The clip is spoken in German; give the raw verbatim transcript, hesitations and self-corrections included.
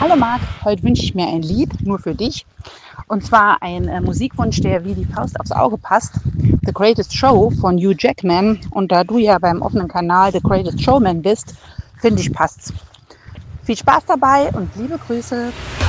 Hallo Marc, heute wünsche ich mir ein Lied nur für dich. Und zwar ein äh, Musikwunsch, der wie die Faust aufs Auge passt. The Greatest Show von Hugh Jackman. Und da du ja beim offenen Kanal The Greatest Showman bist, finde ich, passt's. Viel Spaß dabei und liebe Grüße.